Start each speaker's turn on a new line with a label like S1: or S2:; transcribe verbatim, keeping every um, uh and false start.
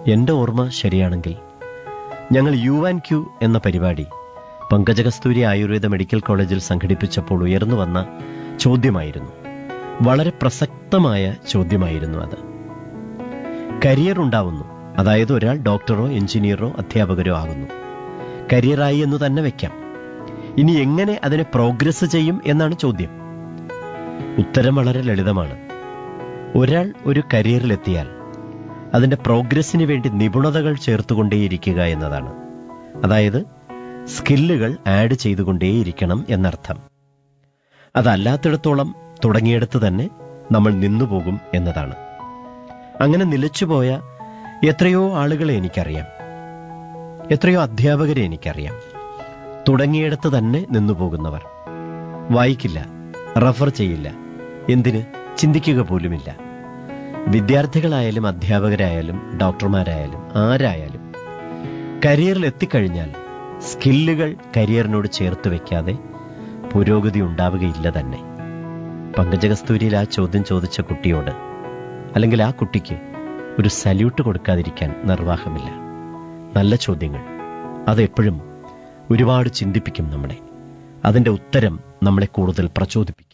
S1: എൻ്റെ ഓർമ്മ ശരിയാണെങ്കിൽ ഞങ്ങൾ യു ആൻഡ് ക്യു എന്ന പരിപാടി പങ്കജകസ്തൂരി ആയുർവേദ മെഡിക്കൽ കോളേജിൽ സംഘടിപ്പിച്ചപ്പോൾ ഉയർന്നു വന്ന ചോദ്യമായിരുന്നു. വളരെ പ്രസക്തമായ ചോദ്യമായിരുന്നു അത്. കരിയർ ഉണ്ടാവുന്നു, അതായത് ഒരാൾ ഡോക്ടറോ എഞ്ചിനീയറോ അധ്യാപകരോ ആകുന്നു. കരിയറായി എന്ന് തന്നെ വെക്കാം. ഇനി എങ്ങനെ അതിനെ പ്രോഗ്രസ് ചെയ്യും എന്നാണ് ചോദ്യം. ഉത്തരം വളരെ ലളിതമാണ്. ഒരാൾ ഒരു കരിയറിലെത്തിയാൽ അതിൻ്റെ പ്രോഗ്രസ്സിന് വേണ്ടി നിപുണതകൾ ചേർത്തുകൊണ്ടേയിരിക്കുക എന്നതാണ്. അതായത് സ്കില്ലുകൾ ആഡ് ചെയ്തുകൊണ്ടേയിരിക്കണം എന്നർത്ഥം. അതല്ലാത്തിടത്തോളം തുടങ്ങിയെടുത്ത് തന്നെ നമ്മൾ നിന്നുപോകും എന്നതാണ്. അങ്ങനെ നിലച്ചുപോയ എത്രയോ ആളുകളെ എനിക്കറിയാം, എത്രയോ അധ്യാപകരെ എനിക്കറിയാം. തുടങ്ങിയെടുത്ത് തന്നെ നിന്നുപോകുന്നവർ. വായിക്കില്ല, റഫർ ചെയ്യില്ല, എന്തിന് ചിന്തിക്കുക പോലുമില്ല. വിദ്യാർത്ഥികളായാലും അധ്യാപകരായാലും ഡോക്ടർമാരായാലും ആരായാലും കരിയറിൽ എത്തിക്കഴിഞ്ഞാൽ സ്കില്ലുകൾ കരിയറിനോട് ചേർത്ത് വയ്ക്കാതെ പുരോഗതി ഉണ്ടാവുകയില്ല തന്നെ. പങ്കജകസ്തൂരിയിൽ ആ ചോദ്യം ചോദിച്ച കുട്ടിയോട്, അല്ലെങ്കിൽ ആ കുട്ടിക്ക് ഒരു സല്യൂട്ട് കൊടുക്കാതിരിക്കാൻ നിർവാഹമില്ല. നല്ല ചോദ്യങ്ങൾ അതെപ്പോഴും ഒരുപാട് ചിന്തിപ്പിക്കും നമ്മളെ. അതിൻ്റെ ഉത്തരം നമ്മളെ കൂടുതൽ പ്രചോദിപ്പിക്കും.